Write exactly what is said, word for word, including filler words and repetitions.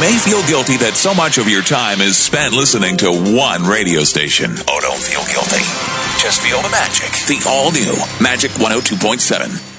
may feel guilty that so much of your time is spent listening to one radio station. Oh, don't feel guilty. Just feel the magic. The all-new Magic one oh two point seven.